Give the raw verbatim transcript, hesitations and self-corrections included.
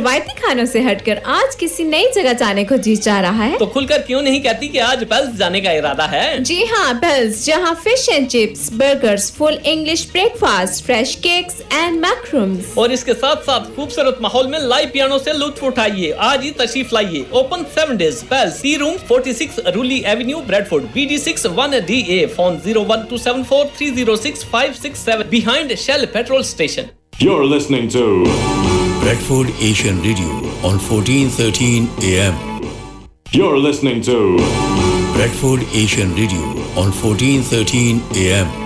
रवायती खानों से हटकर आज किसी नई जगह जाने को जी चाह रहा है? तो खुलकर क्यों नहीं कहती कि आज पेल्स जाने का इरादा है? जी हाँ, पेल्स, जहाँ fish and chips, burgers, full English breakfast, fresh cakes and मैक्रूम्स और इसके साथ साथ खूबसूरत माहौल में लाइव पियानो से लुत्फ उठाइए। आज ही तशरीफ लाइए। Open seven days. Pails, T room छियालीस रूली Avenue, Bradford, B D six one D A. Phone zero one two seven four three zero six five six seven behind Shell petrol station. You're listening to Bradford Asian Radio on fourteen thirteen A M. You're listening to Bradford Asian Radio on fourteen thirteen A M.